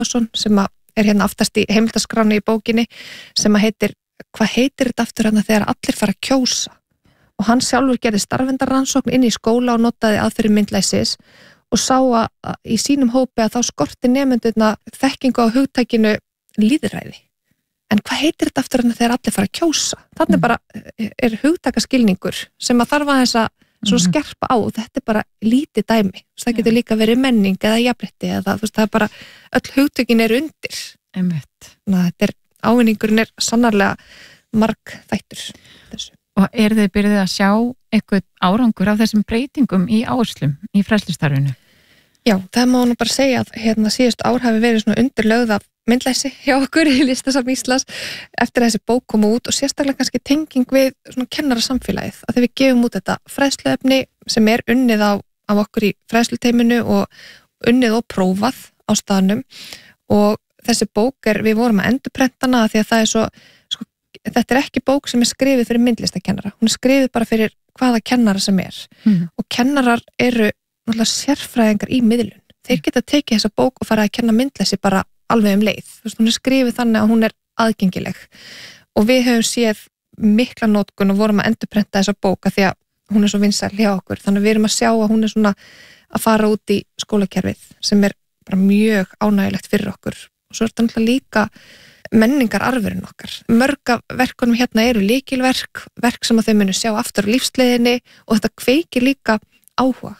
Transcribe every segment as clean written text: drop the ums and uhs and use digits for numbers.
Tryggvason sem er hérna aftast í heimildaskráni í bókinni sem heitir, hvað heitir þetta aftur hérna þegar allir fara að kjósa, og hann sjálfur gerði starfendarrannsókn inn í skóla og notaði aðferðir myndlæsis og sá að í sínum hópi að þá skorti nemendurna þekkingu á hugtakinu lýðræði. En hvað heitir þetta aftur hérna þegar allir fara að kjósa? Þannig bara er hugtakaskilningur sem að þarf aðeins að svona skerpa á, og þetta er bara lítið dæmi. Það getur líka verið menning eða jafnrétti eða þú veist, það er bara öll hugtökin eru undir. Einmitt. Þetta er, ávinningurinn er sannarlega margþættur þessu. Og þið byrjuð að sjá eitthvað árangur af þessum breytingum í áherslum í fræðslustarfinu? Já, það má nú bara segja að síðustu ár hafi verið svona undirlögð af myndlæsi hjá okkur í Listasafn Íslands eftir að þessi bók kom út, og sérstaklega kannski tenging við svona kennarasamfélagið, að þegar við gefum út þetta fræðsluefni sem er unnið af okkur í fræðsluteyminu og unnið og prófað á staðnum, og þessi bók við vorum að endurprenta hana því að það er svo, þetta er ekki bók sem er skrifið fyrir myndlistakennara, hún er skrifið bara fyrir hvaða kennara sem er, og kennarar eru náttúrulega sérfræðingar í miðlun, þeir geta tekið þessa bók og fara að kenna myndlæsi bara alveg leið, þú veist, hún er skrifið þannig að hún er aðgengileg, og við höfum séð mikla notkun og vorum að endurprenta þessa bóka því að hún er svo vinsæl hjá okkur, þannig að við erum að sjá að hún er svona að fara út í skólakerfið sem er bara mjög ánægilegt fyrir okkur, og svo er þetta náttúrulega líka menningararfurinn okkar. Mörg af verkunum hérna eru lykilverk, verk sem að þau munu sjá aftur á lífsleiðinni, og þetta kveikir líka áhuga.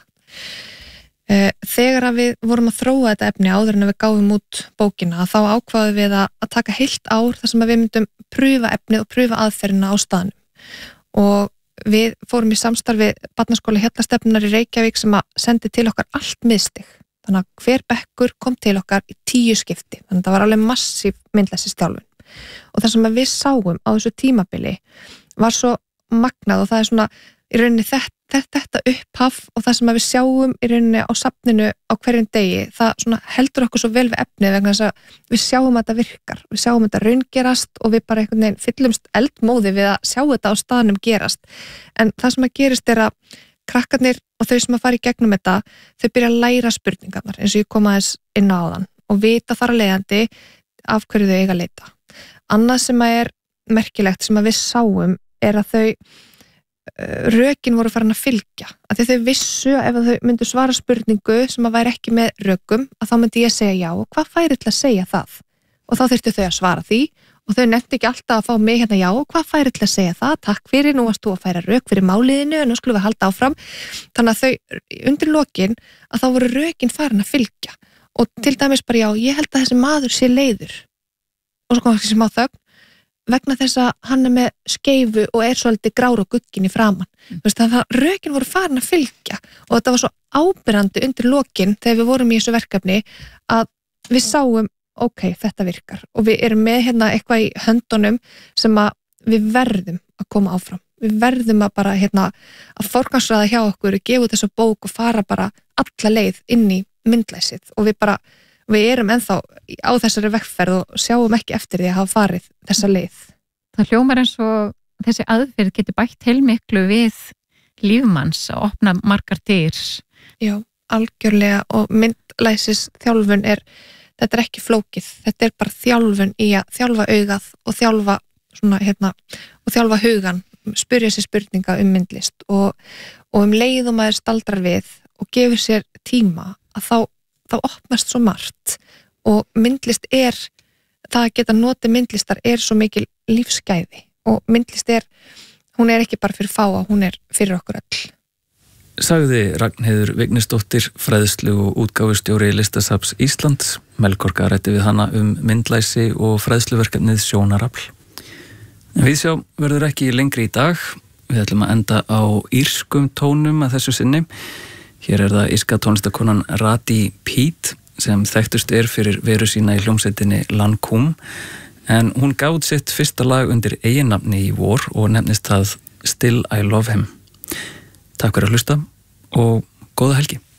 Þegar að við vorum að þróa þetta efni áður en við gáfum út bókina, þá ákváðum við að taka heilt ár þar sem að við myndum prúfa efnið og prúfa aðferðina á staðnum, og við fórum í samstarfi Barnaskóla Hjallastefnunar í Reykjavík sem að sendi til okkar allt miðstig, þannig að hver bekkur kom til okkar í 10 skipti, þannig að það var alveg massív myndlæsistjálfun, og það sem að við sáum á þessu tímabili var svo magnað, og það er svona í rauninni þetta upphaf og það sem að við sjáum í rauninni á safninu á hverjum degi, það svona heldur okkur svo vel við efnið vegna þess að við sjáum að þetta virkar, við sjáum að þetta raungerast og við bara einhvern veginn fyllumst eldmóði við að sjá þetta á staðnum gerast. En það sem að gerist er að krakkarnir og þau sem að fara í gegnum þetta, þau byrja að læra spurningarnar eins og ég kom aðeins inn á áðan og vita þar að leiðandi af hverju þau eiga að leita. Annað sem að er merkilegt sem að við sáum er að þau rökin voru farin að fylgja, að þau vissu ef þau myndu svara spurningu sem að væri ekki með rökum, að þá myndi ég segja já og hvað færi til að segja það, og þá þurftu þau að svara því og þau nefndi ekki alltaf að fá mig hérna já og hvað færi til að segja það, takk fyrir, nú varst þú að færa rök fyrir máliðinu en nú skulum við halda áfram. Þannig að þau undir lokin að þá voru rökin farin að fylgja og til dæmis bara já, ég held að þessi maður sé leiður og svo kom ekki sem á þögn vegna þess að hann er með skeifu og er svolítið grár og guggin í framan. Þannig að rökin voru farin að fylgja og þetta var svo ábyrrandi undir lokin þegar við vorum í þessu verkefni að við sáum, ok, þetta virkar og við erum með hérna eitthvað í höndunum sem að við verðum að koma áfram. Við verðum að bara hérna að forgangsraða hjá okkur, gefa út þessa bók og fara bara alla leið inn í myndlæsið og við erum ennþá á þessari vegferð og sjáum ekki eftir því að hafa farið þessa leið. Það hljómar eins og þessi aðferð getur bætt heilmiklu við lífmanns að opna margar dyr. Já, algjörlega og myndlæsis þjálfun þetta er ekki flókið, þetta er bara þjálfun í að þjálfa augað og þjálfa svona og þjálfa hugan, spyrja sér spurninga myndlist og leið og maður staldrar við og gefur sér tíma að þá opnast svo margt og myndlist það að geta notið myndlistar svo mikil lífsgæði og myndlist hún ekki bara fyrir fáa, hún fyrir okkur öll. Sagði Ragnheiður Vignisdóttir, fræðslu og útgáfustjóri Listasafns Íslands. Melkorka ræddi við hana myndlæsi og fræðsluverkefnið Sjónarafl. Við sjá verður ekki lengri í dag. Við ætlum að enda á írskum tónum að þessu sinni. Hér það írska tónlistakonan Rati Pete sem þekktust fyrir veru sína í hljómsveitinni Lancôme en hún gaf út sitt fyrsta lag undir eiginnafni í vor og nefnist það Still I Love Him. Takk fyrir að hlusta og góða helgi.